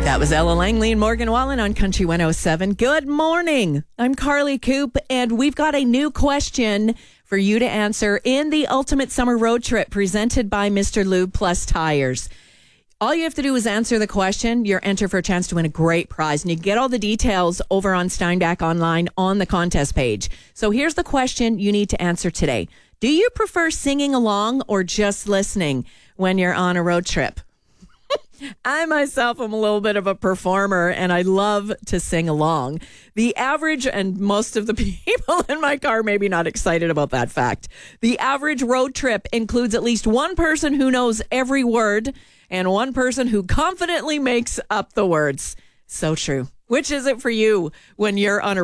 That was Ella Langley and Morgan Wallen on Country 107. Good morning. I'm Carly Coop, and we've got a new question for you to answer in the Ultimate Summer Road Trip presented by Mr. Lube Plus Tires. All you have to do is answer the question. You're entered for a chance to win a great prize, and you get all the details over on Steinbach Online on the contest page. So here's the question you need to answer today. Do you prefer singing along or just listening when you're on a road trip? I myself am a little bit of a performer, and I love to sing along. The average, and most of the people in my car may be not excited about that fact, the average road trip includes at least one person who knows every word and one person who confidently makes up the words. So true. Which is it for you when you're on a